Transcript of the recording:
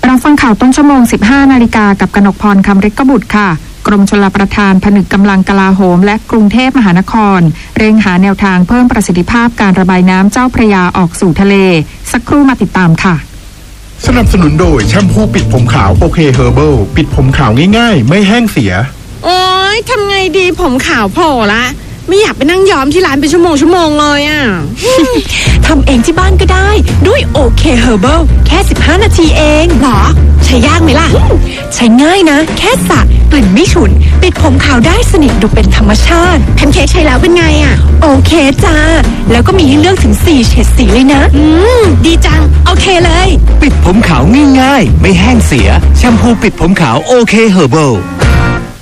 รับฟังข่าวต้นชั่วโมง 15 นาฬิกากับกนกพรคำฤทธิ์บุตรค่ะกรมชลประทานผนึกกำลังกลาโหมและกรุงเทพมหานครเร่งหาแนวทางเพิ่มประสิทธิภาพการระบายน้ำเจ้าพระยาออกสู่ทะเลสักครู่มาติดตามค่ะสนับสนุนโดยแชมพูปิดผมขาวโอเคเฮอร์เบิลปิดผมขาวง่ายๆไม่แห้งเสียโอ๊ยทำไงดีผมขาวโผล่ละไม่อยากไปนั่งย้อมที่ร้านเป็นชั่วโมงเลยอ่ะทำเองที่บ้านก็ได้ด้วยโอเคเฮอร์เบิลแค่15 นาทีเองหรอใช้ยากไหมล่ะใช้ง่ายนะแค่สระกลิ่นไม่ฉุนปิดผมขาวได้สนิทดูเป็นธรรมชาติแพนเค้กใช้แล้วเป็นไงอ่ะโอเคจ้าแล้วก็มีให้เลือกถึง4เฉดสีเลยนะดีจังโอเคเลยปิดผมขาวง่ายๆไม่แห้งเสียแชมพูปิดผมขาวโอเคเฮอร์เบิล